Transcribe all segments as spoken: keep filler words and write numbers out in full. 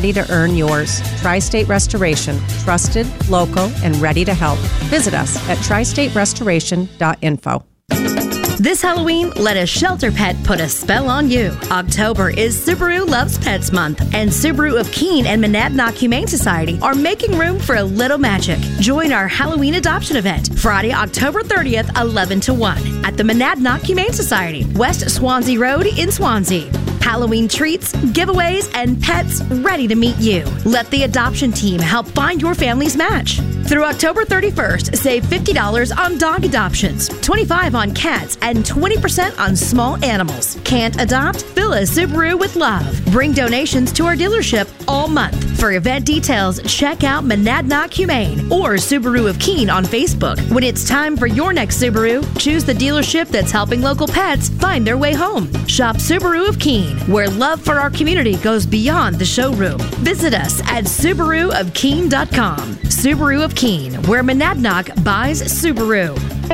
ready to earn yours. Tri-State Restoration, trusted, local, and ready to help. Visit us at tri state restoration dot info. This Halloween, let a shelter pet put a spell on you. October is Subaru Loves Pets Month, and Subaru of Keene and Monadnock Humane Society are making room for a little magic. Join our Halloween adoption event, Friday, October thirtieth, eleven to one, at the Monadnock Humane Society, West Swansea Road in Swansea. Halloween treats, giveaways, and pets ready to meet you. Let the adoption team help find your family's match. Through October thirty-first, save fifty dollars on dog adoptions, twenty-five dollars on cats, and twenty percent on small animals. Can't adopt? Fill a Subaru with love. Bring donations to our dealership all month. For event details, check out Monadnock Humane or Subaru of Keene on Facebook. When it's time for your next Subaru, choose the dealership that's helping local pets find their way home. Shop Subaru of Keene, where love for our community goes beyond the showroom. Visit us at subaru of keene dot com. Subaru of Keene, where Monadnock buys Subaru.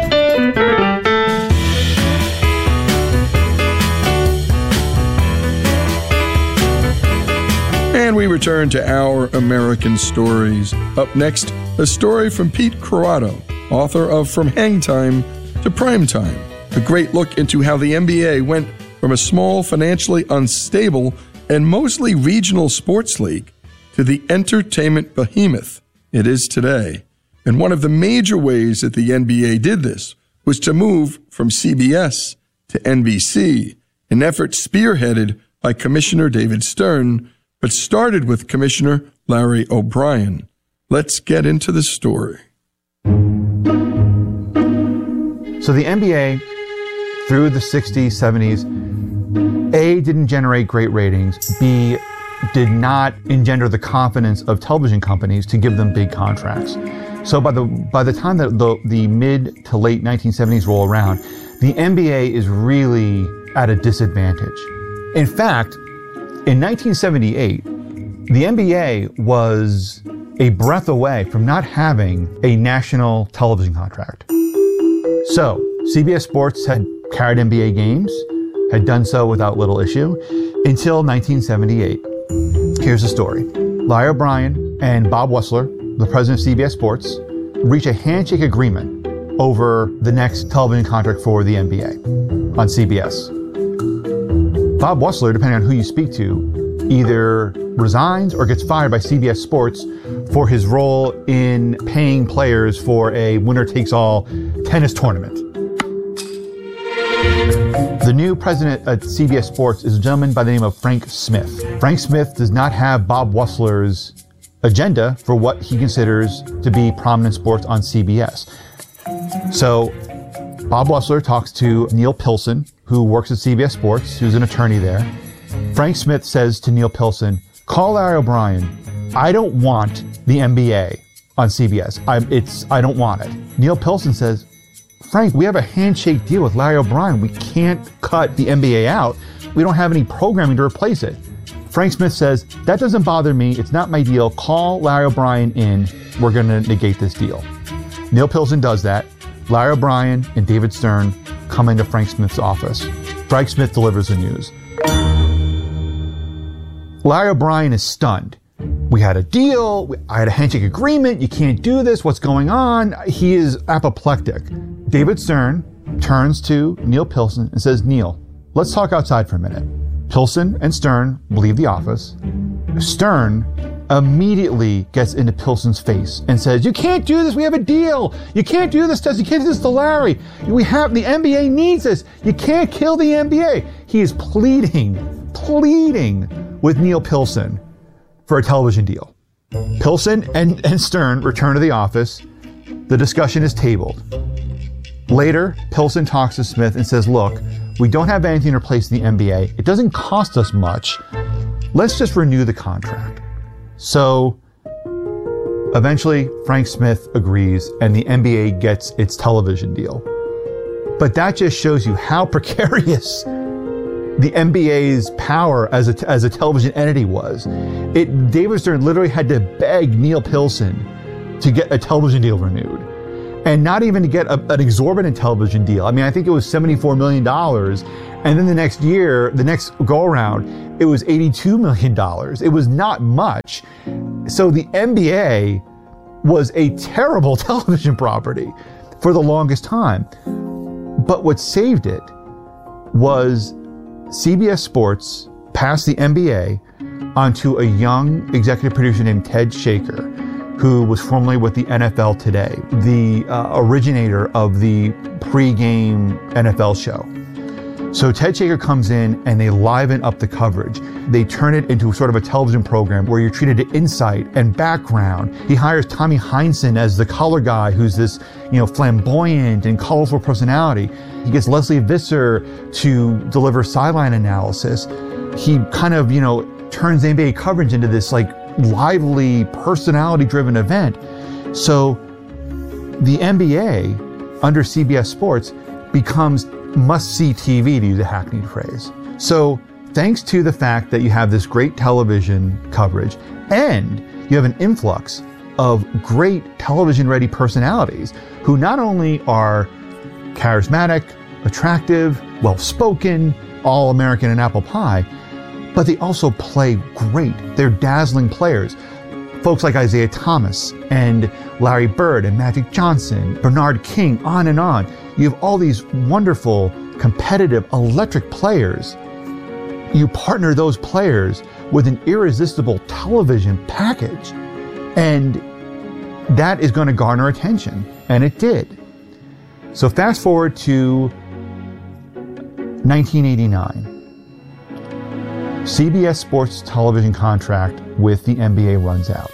And we return to Our American Stories. Up next, a story from Pete Croatto, author of From Hang Time to Prime Time, a great look into how the N B A went from a small, financially unstable, and mostly regional sports league to the entertainment behemoth it is today. And one of the major ways that the N B A did this was to move from C B S to N B C, an effort spearheaded by Commissioner David Stern, but started with Commissioner Larry O'Brien. Let's get into the story. So the N B A, through the sixties, seventies, A, didn't generate great ratings, B, did not engender the confidence of television companies to give them big contracts. So by the by the time that the, the mid to late nineteen seventies roll around, the N B A is really at a disadvantage. In fact, in nineteen seventy-eight, the N B A was a breath away from not having a national television contract. So C B S Sports had carried N B A games, had done so without little issue, until nineteen seventy-eight. Here's the story. Larry O'Brien and Bob Wessler, the president of C B S Sports, reach a handshake agreement over the next television contract for the N B A on C B S. Bob Wessler, depending on who you speak to, either resigns or gets fired by C B S Sports for his role in paying players for a winner-takes-all tennis tournament. The new president at C B S Sports is a gentleman by the name of Frank Smith. Frank Smith does not have Bob Wessler's agenda for what he considers to be prominent sports on C B S. So Bob Wessler talks to Neil Pilson, who works at C B S Sports, who's an attorney there. Frank Smith says to Neil Pilson, call Larry O'Brien. I don't want the N B A on C B S. I, it's, I don't want it. Neil Pilson says, Frank, we have a handshake deal with Larry O'Brien. We can't cut the N B A out. We don't have any programming to replace it. Frank Smith says, that doesn't bother me. It's not my deal. Call Larry O'Brien in. We're going to negate this deal. Neil Pilson does that. Larry O'Brien and David Stern come into Frank Smith's office. Frank Smith delivers the news. Larry O'Brien is stunned. We had a deal. I had a handshake agreement. You can't do this. What's going on? He is apoplectic. David Stern turns to Neil Pilson and says, Neil, let's talk outside for a minute. Pilson and Stern leave the office. Stern immediately gets into Pilson's face and says, you can't do this. We have a deal. You can't do this to us. You can't do this to Larry. We have, the N B A needs this. You can't kill the N B A. He is pleading, pleading with Neil Pilson for a television deal. Pilson and, and Stern return to the office. The discussion is tabled. Later, Pilson talks to Smith and says, look, we don't have anything to replace the N B A. It doesn't cost us much. Let's just renew the contract. So eventually, Frank Smith agrees and the N B A gets its television deal. But that just shows you how precarious the N B A's power as a, as a television entity was. It, David Stern literally had to beg Neil Pilson to get a television deal renewed. and not even to get a, an exorbitant television deal. I mean, I think it was seventy-four million dollars, and then the next year, the next go around, it was eighty-two million dollars. It was not much. So the N B A was a terrible television property for the longest time. But what saved it was C B S Sports passed the N B A onto a young executive producer named Ted Shaker, who was formerly with the N F L Today, the uh, originator of the pre-game N F L show. So Ted Shaker comes in and they liven up the coverage. They turn it into sort of a television program where you're treated to insight and background. He hires Tommy Heinsohn as the color guy, who's this, you know, flamboyant and colorful personality. He gets Leslie Visser to deliver sideline analysis. He kind of, you know, turns N B A coverage into this like lively, personality-driven event. So the N B A under C B S Sports becomes must-see T V, to use a hackneyed phrase. So thanks to the fact that you have this great television coverage and you have an influx of great television-ready personalities who not only are charismatic, attractive, well-spoken, all-American and apple pie, but they also play great. They're dazzling players. Folks like Isaiah Thomas and Larry Bird and Magic Johnson, Bernard King, on and on. You have all these wonderful, competitive, electric players. You partner those players with an irresistible television package, and that is going to garner attention, and it did. So fast forward to nineteen eighty-nine. C B S Sports television contract with the N B A runs out.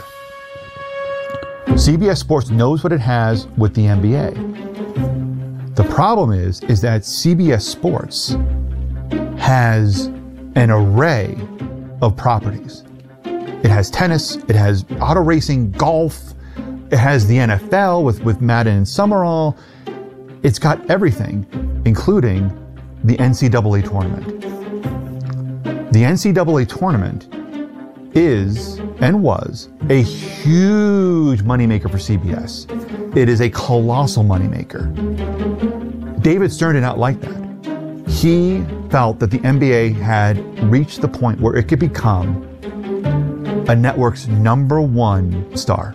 C B S Sports knows what it has with the N B A. The problem is, is that C B S Sports has an array of properties. It has tennis, it has auto racing, golf, it has the N F L with, with Madden and Summerall. It's got everything, including the N C double A tournament. The N C double A tournament is and was a huge moneymaker for C B S. It is a colossal moneymaker. David Stern did not like that. He felt that the N B A had reached the point where it could become a network's number one star.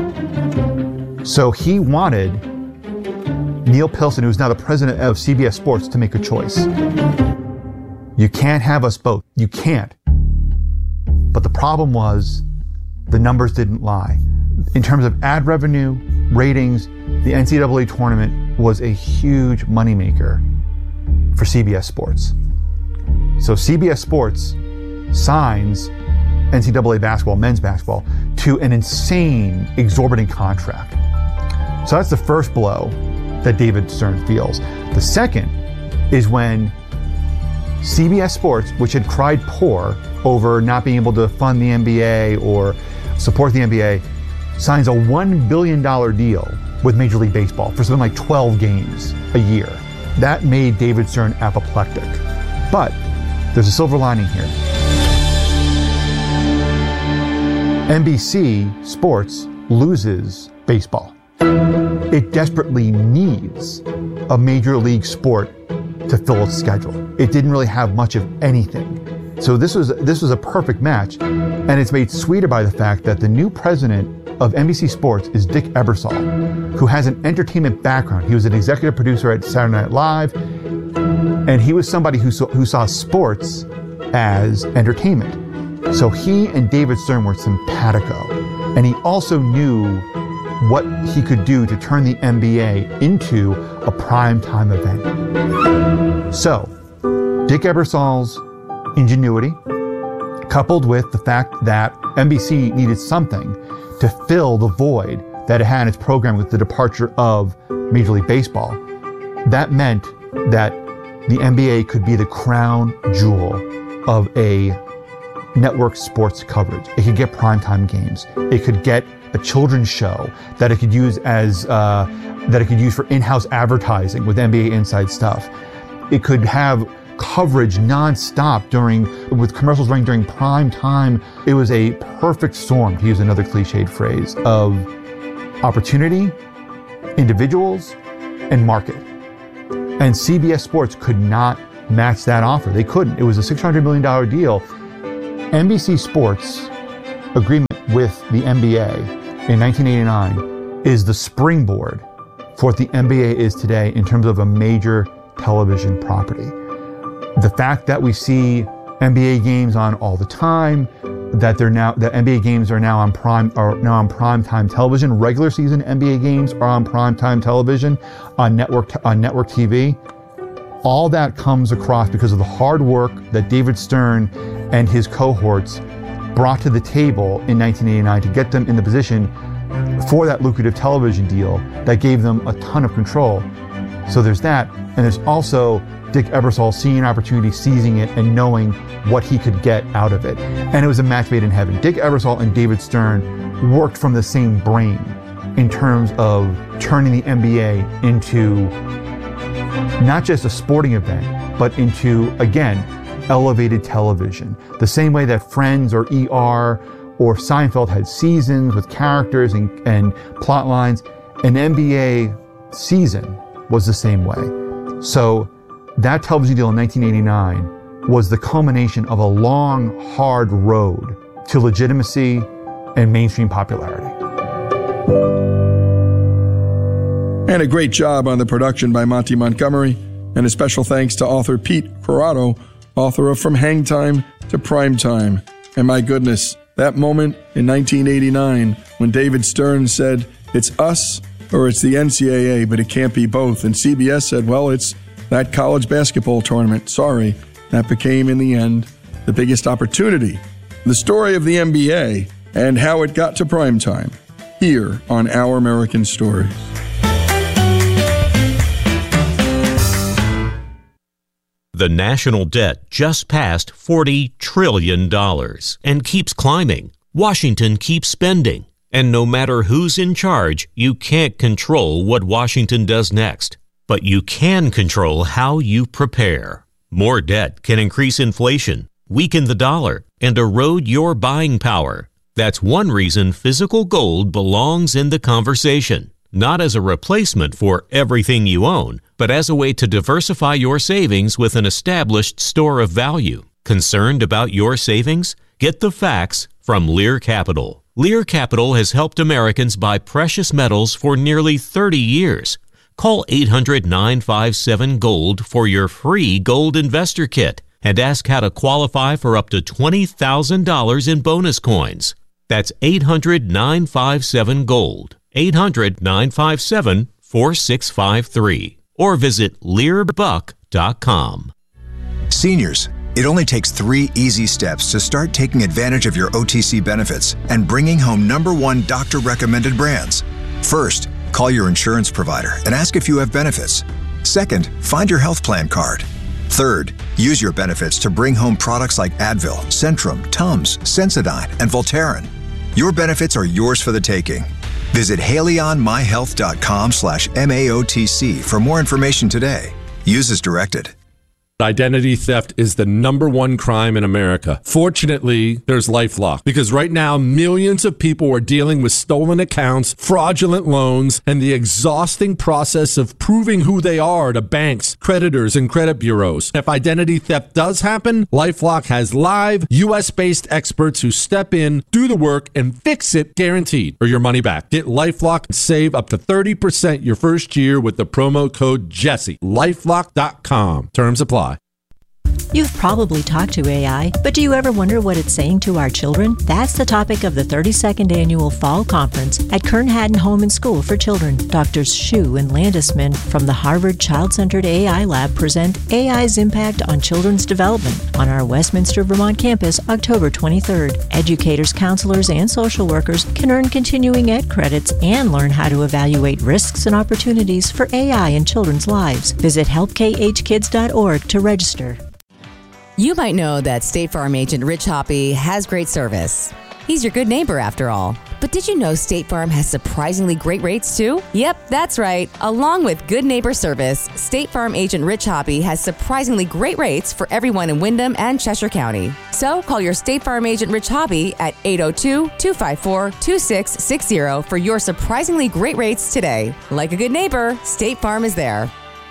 So he wanted Neil Pilson, who's now the president of C B S Sports, to make a choice. You can't have us both. You can't. But the problem was the numbers didn't lie. In terms of ad revenue, ratings, the N C double A tournament was a huge moneymaker for C B S Sports. So C B S Sports signs N C double A basketball, men's basketball, to an insane, exorbitant contract. So that's the first blow that David Stern feels. The second is when C B S Sports, which had cried poor over not being able to fund the N B A or support the N B A, signs a one billion dollars deal with Major League Baseball for something like twelve games a year. That made David Stern apoplectic. But there's a silver lining here. N B C Sports loses baseball. It desperately needs a major league sport to fill its schedule. It didn't really have much of anything. So this was this was a perfect match, and it's made sweeter by the fact that the new president of N B C Sports is Dick Ebersol, who has an entertainment background. He was an executive producer at Saturday Night Live, and he was somebody who saw, who saw sports as entertainment. So he and David Stern were simpatico, and he also knew what he could do to turn the N B A into a primetime event. So, Dick Ebersol's ingenuity, coupled with the fact that N B C needed something to fill the void that it had in its program with the departure of Major League Baseball, that meant that the N B A could be the crown jewel of a network sports coverage. It could get primetime games. It could get a children's show that it could use as uh, that it could use for in-house advertising with N B A Inside Stuff. It could have coverage non-stop during with commercials running during prime time. It was a perfect storm, to use another cliched phrase, of opportunity individuals and market. And C B S Sports could not match that offer. They couldn't. It was a six hundred million dollars deal. N B C Sports agreement with the N B A in nineteen eighty-nine is the springboard for what the N B A is today in terms of a major television property. The fact that we see N B A games on all the time, that they're now the N B A games are now on prime are now on primetime television. Regular season N B A games are on primetime television on network on network T V. All that comes across because of the hard work that David Stern and his cohorts brought to the table in nineteen eighty-nine to get them in the position for that lucrative television deal that gave them a ton of control. So there's that, and there's also Dick Ebersol seeing an opportunity, seizing it, and knowing what he could get out of it. And it was a match made in heaven. Dick Ebersol and David Stern worked from the same brain in terms of turning the N B A into not just a sporting event, but into, again, elevated television. The same way that Friends or E R or Seinfeld had seasons with characters and, and plot lines, an N B A season was the same way. So that television deal in nineteen eighty-nine was the culmination of a long, hard road to legitimacy and mainstream popularity. And a great job on the production by Monty Montgomery, and a special thanks to author Pete Corrado, author of From Hang Time to Prime Time. And my goodness, that moment in nineteen eighty-nine when David Stern said, it's us or it's the N C double A, but it can't be both. And C B S said, well, it's that college basketball tournament. Sorry. That became, in the end, the biggest opportunity. The story of the N B A and how it got to primetime, here on Our American Stories. The national debt just passed forty trillion dollars and keeps climbing. Washington keeps spending. And no matter who's in charge, you can't control what Washington does next. But you can control how you prepare. More debt can increase inflation, weaken the dollar, and erode your buying power. That's one reason physical gold belongs in the conversation. Not as a replacement for everything you own, but as a way to diversify your savings with an established store of value. Concerned about your savings? Get the facts from Lear Capital. Lear Capital has helped Americans buy precious metals for nearly thirty years. Call eight hundred, nine five seven, GOLD for your free gold investor kit and ask how to qualify for up to twenty thousand dollars in bonus coins. That's eight hundred, nine five seven, GOLD. eight hundred, nine five seven, four six five three. Or visit lear buck dot com. Seniors, it only takes three easy steps to start taking advantage of your O T C benefits and bringing home number one doctor-recommended brands. First, call your insurance provider and ask if you have benefits. Second, find your health plan card. Third, use your benefits to bring home products like Advil, Centrum, Tums, Sensodyne, and Voltaren. Your benefits are yours for the taking. Visit haleyonmyhealth.com slash MAOTC for more information today. Use as directed. Identity theft is the number one crime in America. Fortunately, there's LifeLock, because right now millions of people are dealing with stolen accounts, fraudulent loans, and the exhausting process of proving who they are to banks, creditors, and credit bureaus. If identity theft does happen, LifeLock has live U S-based experts who step in, do the work, and fix it guaranteed, or your money back. Get LifeLock and save up to thirty percent your first year with the promo code Jesse. LifeLock dot com. Terms apply. You've probably talked to A I, but do you ever wonder what it's saying to our children? That's the topic of the thirty-second Annual Fall Conference at Kern Haddon Home and School for Children. Doctors Shu and Landesman from the Harvard Child-Centered A I Lab present A I's impact on children's development on our Westminster, Vermont campus, October twenty-third. Educators, counselors, and social workers can earn continuing ed credits and learn how to evaluate risks and opportunities for A I in children's lives. Visit help k h kids dot org to register. You might know that State Farm agent Rich Hoppy has great service. He's your good neighbor, after all. But did you know State Farm has surprisingly great rates too? Yep, that's right. Along with good neighbor service, State Farm agent Rich Hobby has surprisingly great rates for everyone in Windham and Cheshire County. So call your State Farm agent Rich Hobby at eight oh two, two five four, two six six zero for your surprisingly great rates today. Like a good neighbor, State Farm is there.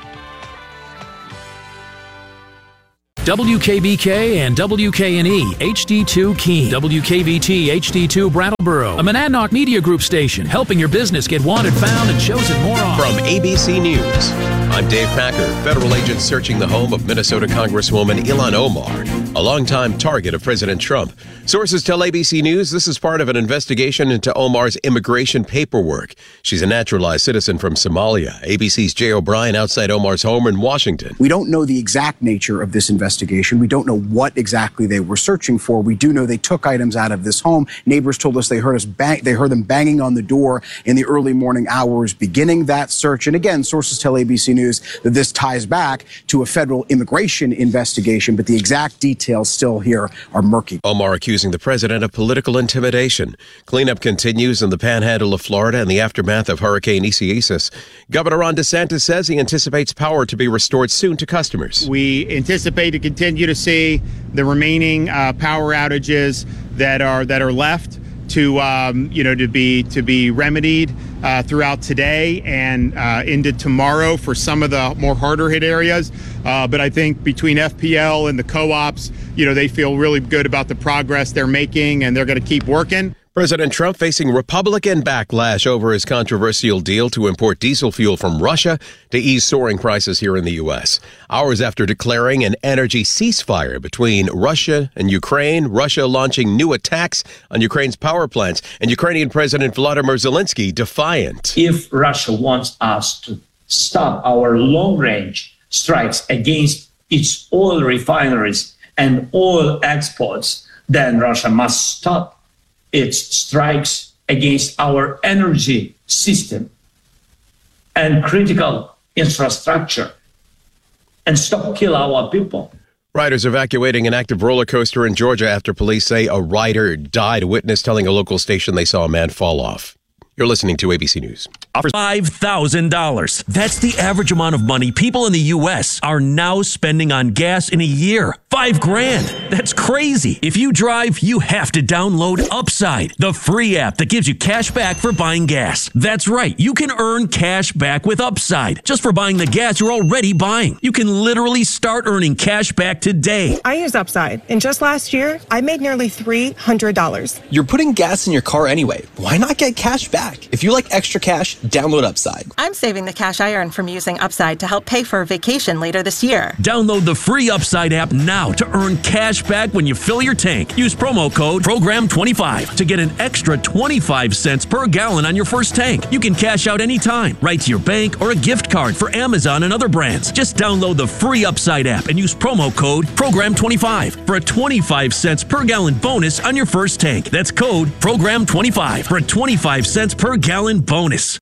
W K B K and W K N E H D two Keene, W K V T H D two Brattleboro, a Monadnock Media Group station, helping your business get wanted, found, and chosen more often. From A B C News, I'm Dave Packer. Federal agents searching the home of Minnesota Congresswoman Ilhan Omar, a longtime target of President Trump. Sources tell A B C News this is part of an investigation into Omar's immigration paperwork. She's a naturalized citizen from Somalia. A B C's Jay O'Brien outside Omar's home in Washington. We don't know the exact nature of this investigation. We don't know what exactly they were searching for. We do know they took items out of this home. Neighbors told us they heard us bang, they heard them banging on the door in the early morning hours beginning that search. And again, sources tell A B C News that this ties back to a federal immigration investigation, but the exact details still here are murky. Omar accusing the president of political intimidation. Cleanup continues in the panhandle of Florida in the aftermath of Hurricane Isaias. Governor Ron DeSantis says he anticipates power to be restored soon to customers. We anticipate to continue to see the remaining uh, power outages that are that are left to um, you know to be to be remedied uh, throughout today and uh, into tomorrow for some of the more harder hit areas. Uh, but I think between F P L and the co-ops, you know, they feel really good about the progress they're making, and they're going to keep working. President Trump facing Republican backlash over his controversial deal to import diesel fuel from Russia to ease soaring prices here in the U S. Hours after declaring an energy ceasefire between Russia and Ukraine, Russia launching new attacks on Ukraine's power plants, and Ukrainian President Volodymyr Zelensky defiant. If Russia wants us to stop our long-range strikes against its oil refineries and oil exports, then Russia must stop its strikes against our energy system and critical infrastructure and stop kill our people. Riders evacuating an active roller coaster in Georgia after police say a rider died. A witness telling a local station they saw a man fall off. You're listening to A B C News. Offers five thousand dollars. That's the average amount of money people in the U S are now spending on gas in a year. Five grand. That's crazy. If you drive, you have to download Upside, the free app that gives you cash back for buying gas. That's right. You can earn cash back with Upside just for buying the gas you're already buying. You can literally start earning cash back today. I use Upside, and just last year, I made nearly three hundred dollars. You're putting gas in your car anyway. Why not get cash back? If you like extra cash, download Upside. I'm saving the cash I earn from using Upside to help pay for a vacation later this year. Download the free Upside app now to earn cash back when you fill your tank. Use promo code program twenty-five to get an extra twenty-five cents per gallon on your first tank. You can cash out anytime, right to your bank or a gift card for Amazon and other brands. Just download the free Upside app and use promo code program twenty-five for a twenty-five cents per gallon bonus on your first tank. That's code program twenty-five for a twenty-five cents per gallon bonus.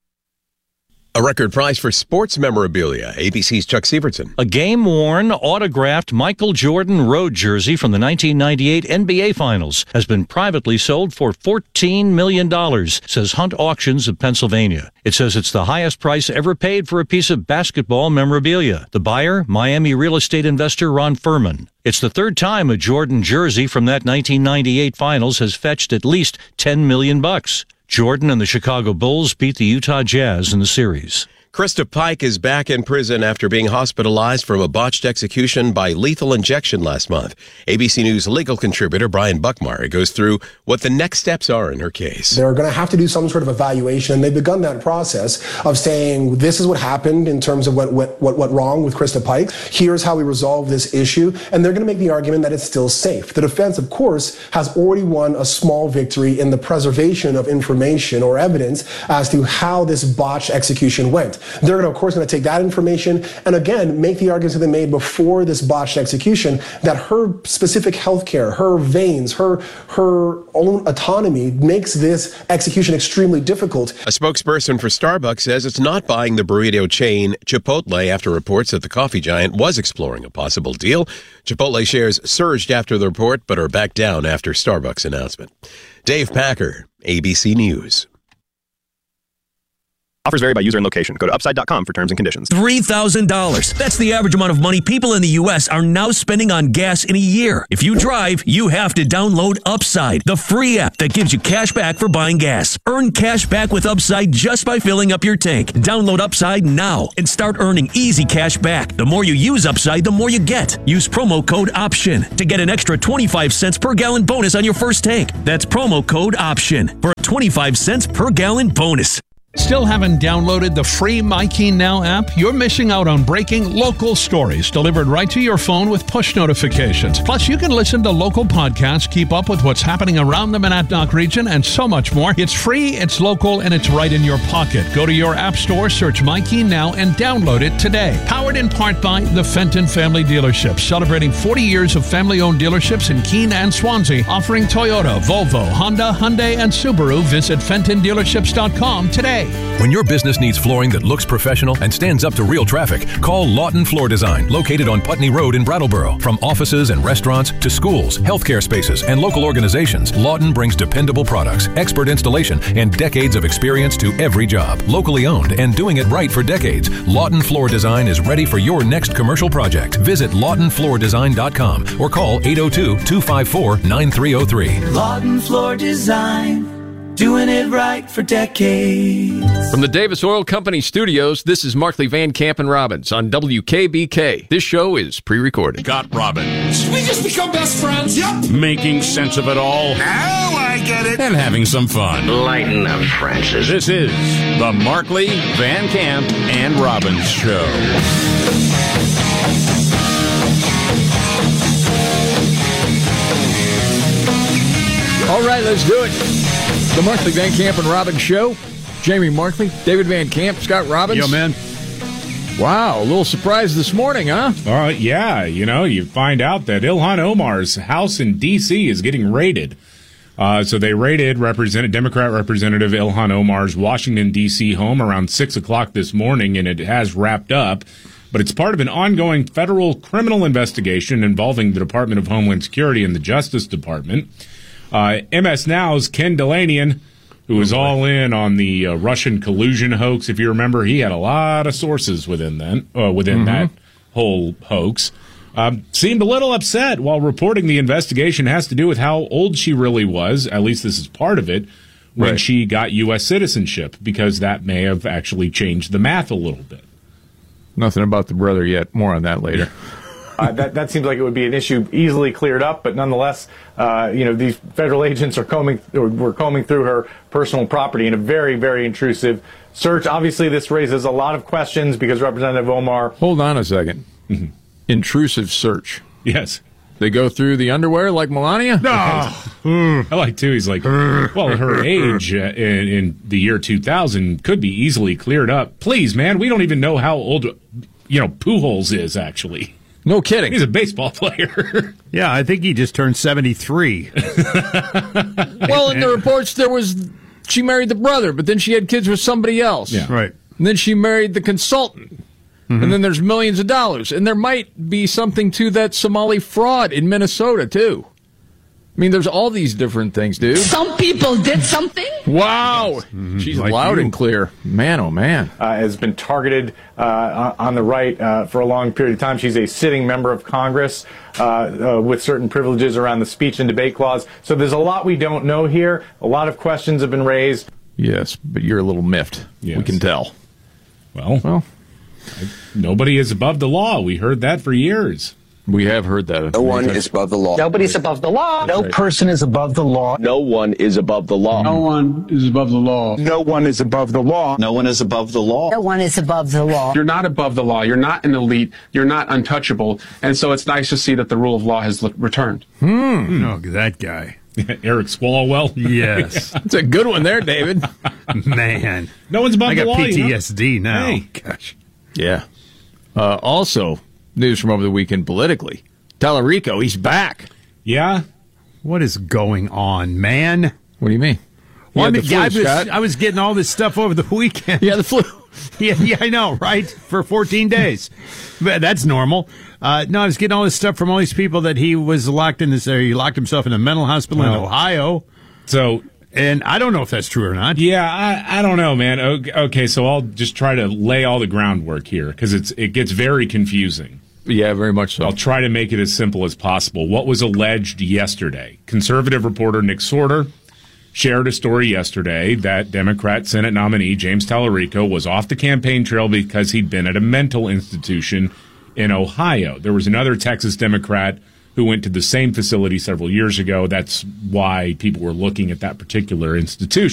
A record price for sports memorabilia. A B C's Chuck Sievertson. A game-worn, autographed Michael Jordan road jersey from the nineteen ninety-eight N B A Finals has been privately sold for fourteen million dollars, says Hunt Auctions of Pennsylvania. It says it's the highest price ever paid for a piece of basketball memorabilia. The buyer, Miami real estate investor Ron Furman. It's the third time a Jordan jersey from that nineteen ninety-eight Finals has fetched at least ten million bucks. Jordan and the Chicago Bulls beat the Utah Jazz in the series. Krista Pike is back in prison after being hospitalized from a botched execution by lethal injection last month. A B C News legal contributor Brian Buckmeyer goes through what the next steps are in her case. They're going to have to do some sort of evaluation, and they've begun that process of saying this is what happened in terms of what what what went wrong with Krista Pike. Here's how we resolve this issue, and they're going to make the argument that it's still safe. The defense, of course, has already won a small victory in the preservation of information or evidence as to how this botched execution went. They're, gonna, of course, going to take that information and, again, make the arguments that they made before this botched execution that her specific health care, her veins, her, her own autonomy makes this execution extremely difficult. A spokesperson for Starbucks says it's not buying the burrito chain Chipotle after reports that the coffee giant was exploring a possible deal. Chipotle shares surged after the report but are back down after Starbucks' announcement. Dave Packer, A B C News. Offers vary by user and location. Go to upside dot com for terms and conditions. three thousand dollars. That's the average amount of money people in the U S are now spending on gas in a year. If you drive, you have to download Upside, the free app that gives you cash back for buying gas. Earn cash back with Upside just by filling up your tank. Download Upside now and start earning easy cash back. The more you use Upside, the more you get. Use promo code OPTION to get an extra twenty-five cents per gallon bonus on your first tank. That's promo code OPTION for a twenty-five cents per gallon bonus. Still haven't downloaded the free MyKeen Now app? You're missing out on breaking local stories delivered right to your phone with push notifications. Plus, you can listen to local podcasts, keep up with what's happening around the Monadnock region, and so much more. It's free, it's local, and it's right in your pocket. Go to your app store, search MyKeen Now, and download it today. Powered in part by the Fenton Family Dealerships, celebrating forty years of family-owned dealerships in Keene and Swansea, offering Toyota, Volvo, Honda, Hyundai, and Subaru. Visit Fenton Dealerships dot com today. When your business needs flooring that looks professional and stands up to real traffic, call Lawton Floor Design, located on Putney Road in Brattleboro. From offices and restaurants to schools, healthcare spaces, and local organizations, Lawton brings dependable products, expert installation, and decades of experience to every job. Locally owned and doing it right for decades, Lawton Floor Design is ready for your next commercial project. Visit Lawton Floor Design dot com or call eight oh two, two five four, nine three oh three. Lawton Floor Design. Doing it right for decades. From the Davis Oil Company studios, this is Markley Van Camp and Robbins on W K B K. This show is pre-recorded. Got Robbins. We just become best friends. Yep. Making sense of it all. Now I get it. And having some fun. Lighten up, Francis. This is the Markley, Van Camp, and Robbins Show. All right, let's do it. The Markley, Van Camp, and Robbins Show. Jamie Markley, David Van Camp, Scott Robbins. Yo, man. Wow, a little surprise this morning, huh? Uh, yeah, you know, you find out that Ilhan Omar's house in D C is getting raided. Uh, so they raided Representative, Democrat Representative Ilhan Omar's Washington, D C home around six o'clock this morning, and it has wrapped up. But it's part of an ongoing federal criminal investigation involving the Department of Homeland Security and the Justice Department. Uh, M S Now's Ken Dilanian, who was all in on the uh, Russian collusion hoax, if you remember, he had a lot of sources within that, uh, within mm-hmm. that whole hoax, um, seemed a little upset while reporting the investigation has to do with how old she really was, at least this is part of it, when right. she got U S citizenship, because that may have actually changed the math a little bit. Nothing about the brother yet. More on that later. Uh, that, that seems like it would be an issue easily cleared up, but nonetheless, uh, you know, these federal agents are combing, or were combing through her personal property in a very, very intrusive search. Obviously, this raises a lot of questions because Representative Omar... Hold on a second. Mm-hmm. Intrusive search. Yes. They go through the underwear like Melania? No. I like, too, he's like, well, her age uh, in, in the year two thousand could be easily cleared up. Please, man, we don't even know how old, you know, Pujols is, actually. No kidding. He's a baseball player. Yeah, I think he just turned seventy-three. Well, in the reports, there was she married the brother, but then she had kids with somebody else. Yeah. Right. And then she married the consultant. Mm-hmm. And then there's millions of dollars. And there might be something to that Somali fraud in Minnesota, too. I mean, there's all these different things, dude. Some people did something. Wow. Mm-hmm. She's like loud you. and clear. Man, oh, man. Uh, has been targeted uh, on the right uh, for a long period of time. She's a sitting member of Congress uh, uh, with certain privileges around the speech and debate clause. So there's a lot we don't know here. A lot of questions have been raised. Yes, but you're a little miffed. Yes. We can tell. Well, well, nobody is above the law. We heard that for years. We have heard that. No one is above the law. Nobody's above the law. No person is above the law. No one is above the law. No one is above the law. No one is above the law. No one is above the law. No one is above the law. You're not above the law. You're not an elite. You're not untouchable. And so it's nice to see that the rule of law has returned. Hmm. Oh, that guy. Eric Swalwell. Yes. That's a good one there, David. Man. No one's above I the law. I got P T S D you know? now. Hey. Gosh. Yeah. Uh, also, news from over the weekend politically. Tallarico, he's back. Yeah? What is going on, man? What do you mean? Well, I, mean flu, I, was, I was getting all this stuff over the weekend. Yeah, the flu. yeah, yeah, I know, right? For fourteen days. But that's normal. Uh, no, I was getting all this stuff from all these people that he was locked in this area. He locked himself in a mental hospital well, in Ohio. So, and I don't know if that's true or not. Yeah, I, I don't know, man. Okay, so I'll just try to lay all the groundwork here because it's it gets very confusing. Yeah, very much so. I'll try to make it as simple as possible. What was alleged yesterday? Conservative reporter Nick Sorter shared a story yesterday that Democrat Senate nominee James Tallarico was off the campaign trail because he'd been at a mental institution in Ohio. There was another Texas Democrat who went to the same facility several years ago. That's why people were looking at that particular institution.